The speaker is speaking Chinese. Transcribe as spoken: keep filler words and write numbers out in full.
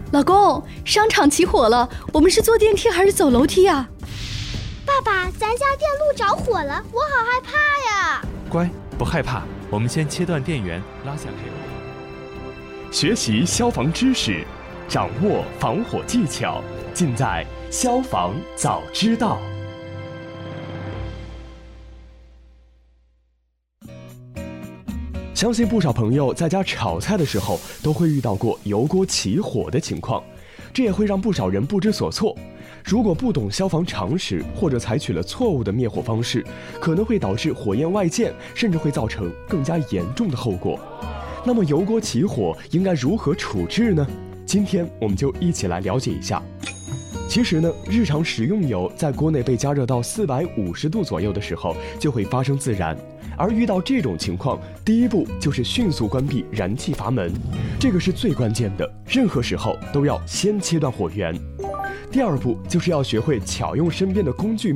老公，商场起火了，我们是坐电梯还是走楼梯啊？ 爸爸，咱家电路着火了，我好害怕呀！ 乖，不害怕，我们先切断电源，拉下开关。 学习消防知识，掌握防火技巧，尽在消防早知道。相信不少朋友在家炒菜的时候都会遇到过油锅起火的情况，这也会让不少人不知所措。如果不懂消防常识，或者采取了错误的灭火方式，可能会导致火焰外溅，甚至会造成更加严重的后果。那么油锅起火应该如何处置呢？今天我们就一起来了解一下。其实呢，日常食用油在锅内被加热到四百五十度左右的时候，就会发生自燃。而遇到这种情况，第一步就是迅速关闭燃气阀门，这个是最关键的，任何时候都要先切断火源。第二步就是要学会巧用身边的工具